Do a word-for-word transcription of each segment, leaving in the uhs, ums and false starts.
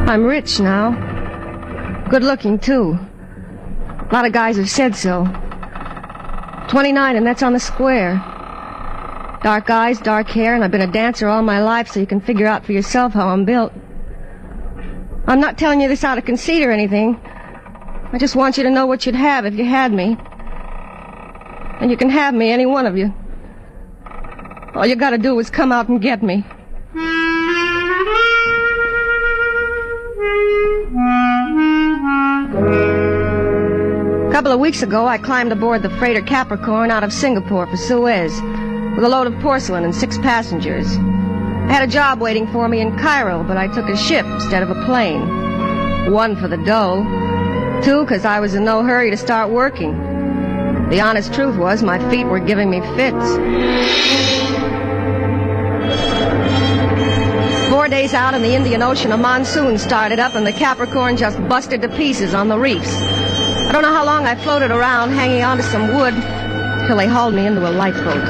I'm rich now. Good looking, too. A lot of guys have said so. twenty-nine, and that's on the square. Dark eyes, dark hair, and I've been a dancer all my life, so you can figure out for yourself how I'm built. I'm not telling you this out of conceit or anything. I just want you to know what you'd have if you had me. And you can have me, any one of you. All you gotta do is come out and get me. A couple of weeks ago, I climbed aboard the freighter Capricorn out of Singapore for Suez with a load of porcelain and six passengers. I had a job waiting for me in Cairo, but I took a ship instead of a plane. One, for the dough. Two, because I was in no hurry to start working. The honest truth was my feet were giving me fits. Four days out in the Indian Ocean, a monsoon started up and the Capricorn just busted to pieces on the reefs. I don't know how long I floated around hanging onto some wood till they hauled me into a lifeboat.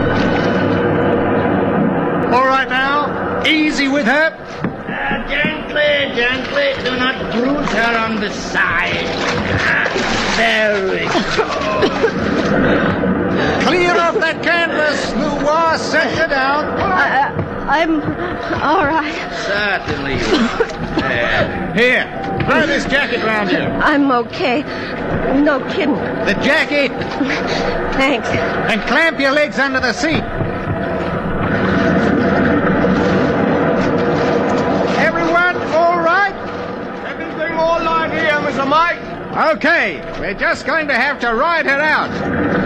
All right now, easy with her. Uh, gently, gently, do not bruise her on the side. Very good. Clear off that canvas, Louvois, set her down. I, I'm all right. Certainly you are. Uh, Here, throw this jacket round you. I'm okay. No kidding. The jacket. Thanks. And clamp your legs under the seat. Everyone all right? Everything all right here, Mister Mike. Okay, we're just going to have to ride her out.